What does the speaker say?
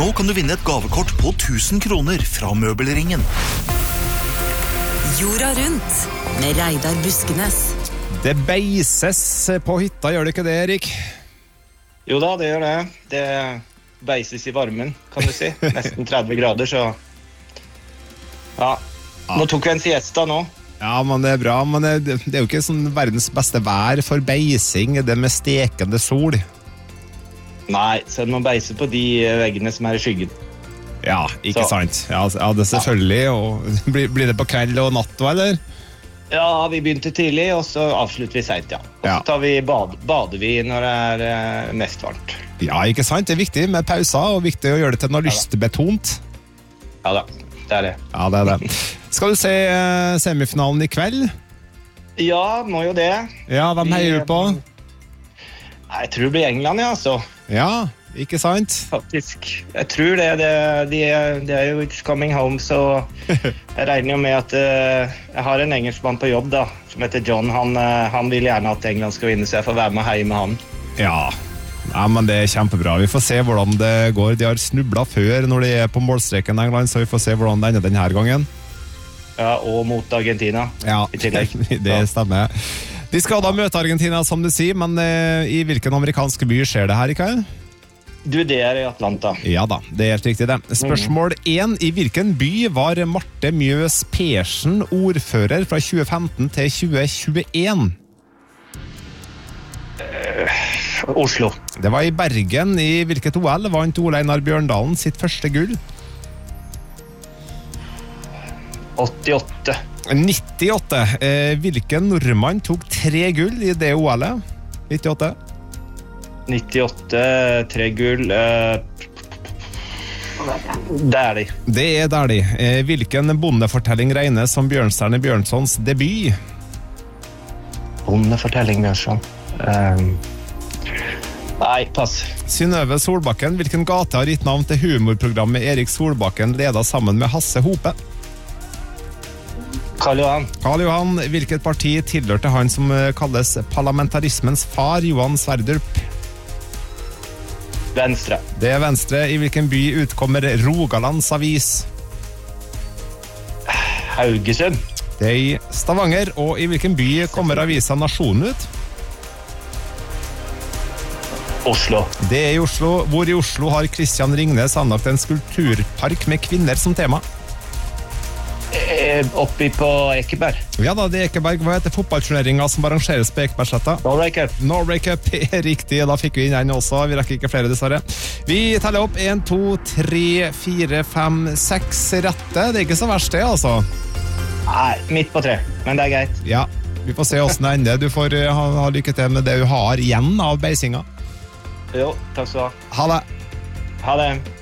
Nå kan du vinne et gavekort på 1000 kroner fra Møbelringen. Jorda rundt med Reidar Buskenes. Det beises på hytta, gjør det ikke det, Erik? Jo da, det gjør det. Det beises i varmen, kan du si. Nesten 30 grader, så... Ja, nå tok vi en siesta nå. Ja, men det bra, men det jo ikke sånn verdens beste vær for beising, det med stekende sol. Nei, så må beise på de veggene som i skyggen. Ja, ikke sant. Ja, det selvfølgelig. Og blir det på kveld og natt, eller? Ja, vi begynte tidlig, og så avslutter vi sent, ja. Og så tar vi bader vi når det mest varmt. Ja, ikke sant. Det viktig med pauser, og viktig å gjøre det til noe lystbetont. Ja da, det det. Ja, det det. Skal du se semifinalen i kveld? Ja, må jo det. Ja, hvem heier du på? Jeg tror det blir England, ja, så. Ja, ikke sant? Faktisk. Jeg tror det jo It's Coming Home, så jeg regner jo med at jeg har en engelskmann på jobb da, som heter John. Han vil gjerne at England skal vinne, så jeg får være med og heie med han. Ja, men det kjempebra. Vi får se hvordan det går. De har snublet før når de på målstreken England, så vi får se hvordan det ender denne gangen. Ja, og mot Argentina i tillegg. Det stemmer. De skal da møte Argentina, som du sier, men i hvilken amerikanske by skjer det her i kveld? Du, det i Atlanta. Ja da, det helt riktig det. Spørsmål 1. I hvilken by var Marte Mjøs Persen ordfører fra 2015 til 2021? Oslo. Det var i Bergen. I hvilket OL vant Ole Einar Bjørndalen sitt første gull? 98. 98. Hvilken nordmann tok 3 gull i det OL-et? 98. 98, 3 gull. Der de. Det der de. Hvilken bondefortelling regnes som Bjørnstjerne Bjørnsons debut? Bondefortelling, Bjørnson. Nei, pass. Synnøve Solbakken. Hvilken gate har gitt navn til humorprogrammet Erik Solbakken ledet sammen med Hasse Hope? Karl Johan. Karl Johan. Hvilket parti tilhørte han som kalles parlamentarismens far, Johan Sverdrup? Venstre. Det Venstre. I hvilken by utkommer Rogalands avis? Haugesund. Det i Stavanger. Og i hvilken by kommer avisa Nasjonen ut? Oslo. Det i Oslo. Hvor i Oslo har Christian Ringnes anlagt en skulpturpark med kvinner som tema? Oppi på Ekeberg. Ja da, det er Ekeberg. Hva heter fotballturneringen som arrangeres på Ekebergsletta? Norway Cup. Norway Cup er riktig, da fikk vi inn den også. Vi rekker ikke flere, dessverre. Vi teller opp 1, 2, 3, 4, 5, 6 rette. Det er ikke så verst det, altså. Nei, midt på 3, men det er greit. Ja, vi får se hvordan det ender. Du får ha lykke til med det du har igjen av beisinga. Jo, takk skal du ha. Ha det. Ha det.